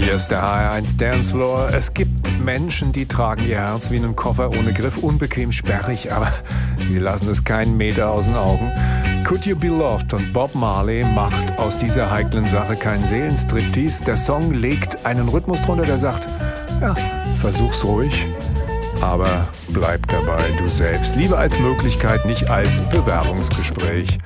Hier ist der HR1 Dancefloor. Es gibt Menschen, die tragen ihr Herz wie einen Koffer ohne Griff, unbequem, sperrig, aber sie lassen es keinen Meter aus den Augen. Could You Be Loved und Bob Marley macht aus dieser heiklen Sache keinen Seelenstriptease. Der Song legt einen Rhythmus drunter, der sagt, ja, versuch's ruhig, aber bleib dabei, du selbst. Liebe als Möglichkeit, nicht als Bewerbungsgespräch.